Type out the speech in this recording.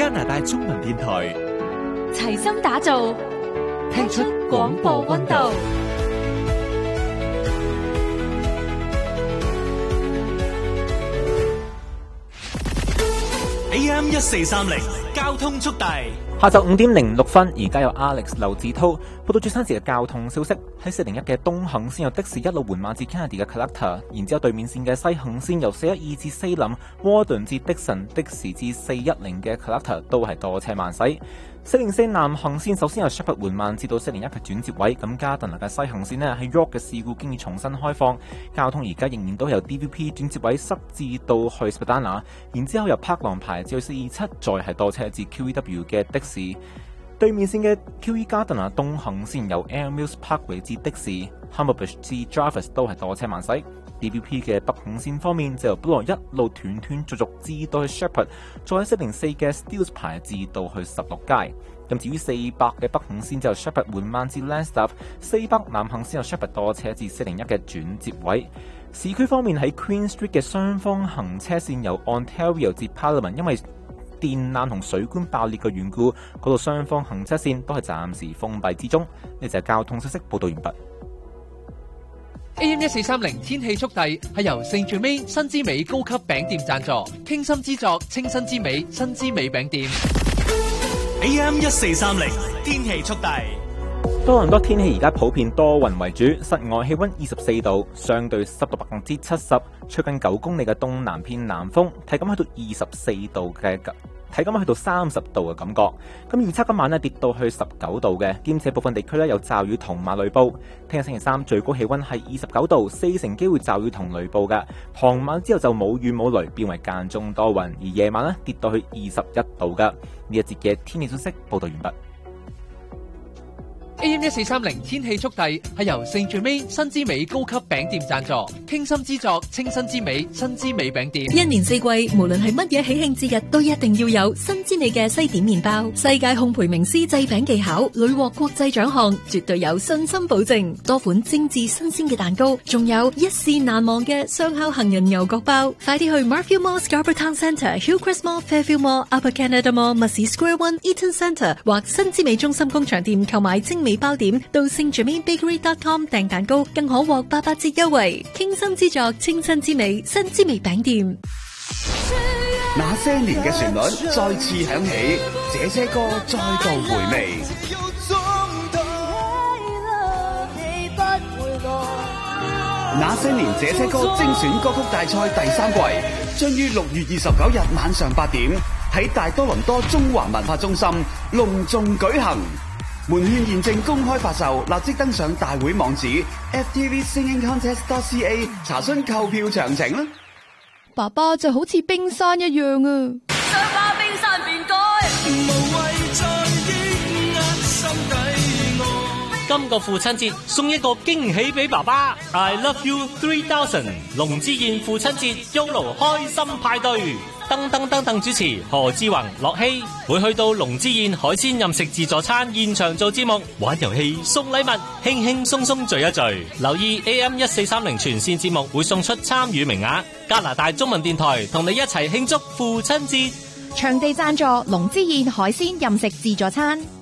加拿大中文電台， 齊心打造，聽出廣播溫度。 AM 1430交通速遞。 下晝5點06分，而家有 Alex 劉志滔報道最新時嘅交通消息。喺401嘅東行線有的士一路緩慢至 Kennedy 嘅 Collector， 然之後對面線嘅西行線由412至西林、Warden 至的神、的士至410嘅 Collector 都係多車慢駛。404南行線首先由 Sheppard 緩慢至到401嘅轉接位，咁加頓嘅西行線呢喺 York 嘅事故經已重新開放，交通而家仍然都由 DVP 轉接位塞至到去 Spadina， 然之後由柏朗牌至去427，再係多車至 QEW 嘅的士。對面線嘅 QE 加頓東行線由 Air Mills Parkway 至的士 Humberbush 至 Jarvis 都係多車慢駛。DVP 嘅北行線方面就由本來一路斷續至到去 Sheppard， 再喺404嘅 Steeles 牌至到去16街。咁至於400嘅北行線就由 Sheppard 緩慢至 Lanstaff，400南行線由 Sheppard 多車至401嘅轉接位。市區方面喺 Queen Street 嘅雙方行車線由 Ontario 至 Parliament， 因為電纜同水管爆裂嘅緣故，嗰度雙方行車線都係暫時封閉之中。呢就係交通消息報道完畢。 AM 1430天氣速遞係由聖最美新之美高級餅店贊助，傾心之作清新之美新之美餅店。 AM 1430天氣速遞。 多倫多天氣而家普遍多雲為主，室外氣溫24度，相對濕度70%，吹近9公里嘅東南偏南風，體感去到24度嘅體感去到30度嘅感覺。咁預測今晚跌到去19度嘅，兼且部分地區有驟雨同埋雷暴。聽日星期三最高氣溫係29度，4成機會驟雨同雷暴嘅。傍晚之後就冇雨冇雷，變為間中多雲，而夜晚跌到去21度嘅。呢一節嘅天氣消息報道完畢。 AM 1430天氣速遞係由聖最美新之美高級餅店贊助，傾心之作清新之美新之美餅店。 一年四季，無論係乜嘢喜慶節日，都一定要有新之美嘅西點麵包。世界烘焙名師製餅技巧，屢獲國際獎項，絕對有信心保證。多款精緻新鮮嘅蛋糕，仲有一試難忘嘅雙烤杏仁牛角包。快啲去 Marfield Mall Scarborough Town Centre、Hillcrest Mall、Fairfield Mall、Upper Canada Mall、Mussey Square One、Eaton Centre 或新之美中心工場店購買精美包點，到 StJermainBakery.com 訂蛋糕，更可獲88折優惠。傾心之作，清新之美，新之美餅店。 那些年嘅旋律再次響起，這些歌再度回味。那些年這些歌精選歌曲大賽第3季，將於6月29日晚上8點喺大多倫多中華文化中心隆重舉行。門券現正公開發售，立即登上大會網址 ftvsingingcontest.ca 查詢購票詳情啦。 爸爸就好似冰山一樣啊！ 想把冰山變改，無謂再抑壓心底愛。 今個父親節送一個驚喜俾爸爸 ，I Love You 3000龍之燕父親節 YOLO 開心派對。噔主持何志宏、樂希會去到龍之燕海鮮飲食自助餐現場做節目，玩遊戲送禮物，輕輕鬆鬆聚一聚。留意 AM 1430全線節目會送出參與名額。加拿大中文電台同你一齊慶祝父親節。 場地贊助龍之燕海鮮飲食自助餐。